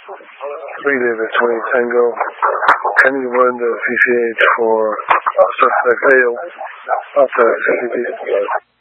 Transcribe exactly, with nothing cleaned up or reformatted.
three David twenty Tango. Can you run the V C H for suspect Ale after sixty days?